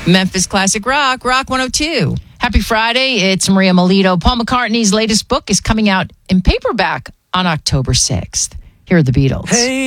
Memphis Classic Rock, Rock 102. Happy Friday. It's Maria Melito. Paul McCartney's latest book is coming out in paperback on October 6th. Here are the Beatles. Hey.